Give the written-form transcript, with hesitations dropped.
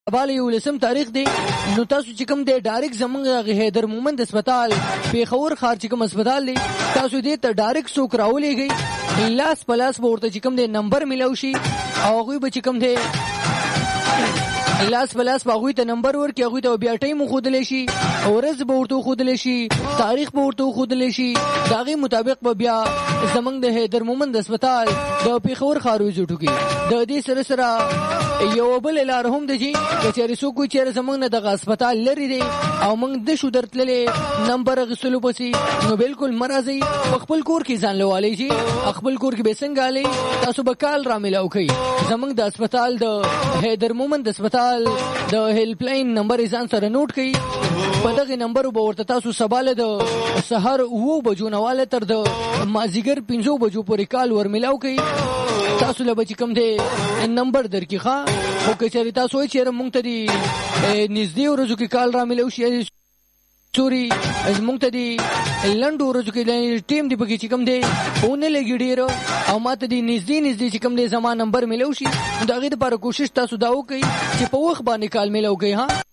بالا 11 تاریخ دی نو تاسو چې کوم دی ډایرکټ زمونږ حیدر مومند هسپتال پیښور ښار چې کوم هسپتال دی تاسو دې ته ډایرکټ څوک راولېږئ لاس په لاس به ورته چې کوم دی نمبر میلاو شي او هغوی به چې کوم دی لاس په لاس به هغوی ته نمبر ورکړي هغوی ته بیا ټایم وښودلی شي ورځ به ورته وښودلی شي تاریخ به ورته وښودلی شي د هغې مطابق به بیا زمونږ د حیدر مومند هسپتال د پیښور ښار وزټو کې د دې سره سره یو بل لار هم ده چې که چېرې څوک وایي چېرې زمونږ نه دغه هسپتال لرې دی او موږ د شو درتللی نمبر اخیستلو پسې نو بلکل مه راځئ په خپل کور کې ځان له والی چې خپل کور کې به څنګه هلی تاسو به کال را میلاو کوئ زمونږ د هسپتال د حیدر مومند هسپتال د هیلپ لاین نمبر ځان سره نوٹ کړئ په دغه نمبر به ورته تاسو سباله د سهار 9 بجو نه واله تر د مازدیګر 5 بجو پورې کال ور میلاو کړئ تاسو له به چې کوم دی نمبر درکړي ښه خو که چېرې تاسو وایئ چېرې مونږ ته د نږدې ورځو کې کال را میلاو شي سوري مونږ ته د لنډو ورځو کې ټیم دی پکې چې کوم دی ونه لګي ډېر او ما ته د نږدې چې کوم دی زما نمبر میلاو شي نو د هغې دپاره کوشش تاسو دا وکړئ چې په وخت باندې کال میلاو کوئ ها